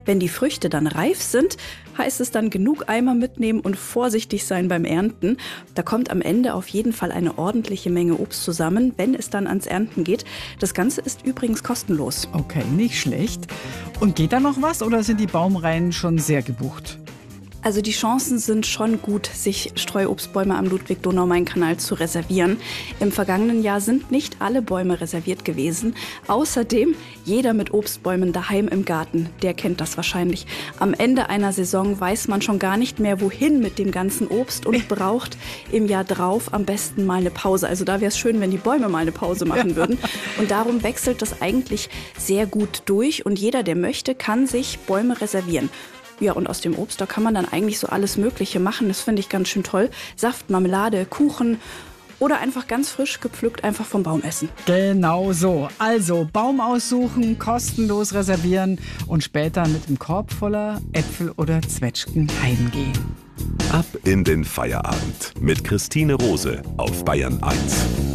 Wenn die Früchte dann reif sind, heißt es dann genug Eimer mitnehmen und vorsichtig sein beim Ernten. Da kommt am Ende auf jeden Fall eine ordentliche Menge Obst zusammen, wenn es dann ans Ernten geht. Das Ganze ist übrigens kostenlos. Okay, nicht schlecht. Und geht da noch was oder sind die Baumreihen schon sehr gebucht? Also die Chancen sind schon gut, sich Streuobstbäume am Ludwig-Donau-Main-Kanal zu reservieren. Im vergangenen Jahr sind nicht alle Bäume reserviert gewesen. Außerdem, jeder mit Obstbäumen daheim im Garten, der kennt das wahrscheinlich. Am Ende einer Saison weiß man schon gar nicht mehr, wohin mit dem ganzen Obst und braucht im Jahr drauf am besten mal eine Pause. Also da wäre es schön, wenn die Bäume mal eine Pause machen würden. Und darum wechselt das eigentlich sehr gut durch. Und jeder, der möchte, kann sich Bäume reservieren. Ja, und aus dem Obst, da kann man dann eigentlich so alles Mögliche machen. Das finde ich ganz schön toll. Saft, Marmelade, Kuchen oder einfach ganz frisch gepflückt einfach vom Baum essen. Genau so. Also Baum aussuchen, kostenlos reservieren und später mit dem Korb voller Äpfel oder Zwetschgen heimgehen. Ab in den Feierabend mit Christine Rose auf Bayern 1.